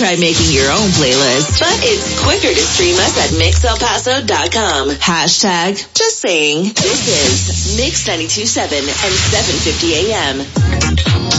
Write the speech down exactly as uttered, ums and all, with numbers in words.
try making your own playlist. But it's quicker to stream us at mix el paso dot com. Hashtag just saying. This is Mix ninety-two point seven and seven fifty a.m.